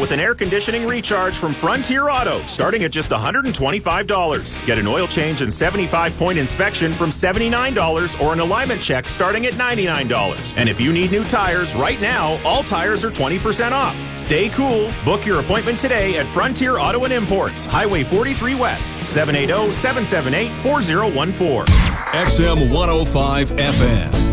with an air conditioning recharge from Frontier Auto, starting at just $125. Get an oil change and 75-point inspection from $79 or an alignment check starting at $99. And if you need new tires right now, all tires are 20% off. Stay cool. Book your appointment today at Frontier Auto and Imports, Highway 43 West, 780-778-4014. XM 105 FM.